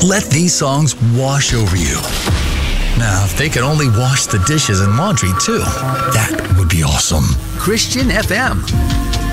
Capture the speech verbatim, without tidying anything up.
Let these songs wash over you. Now, if they could only wash the dishes and laundry too, that would be awesome. Christian F M.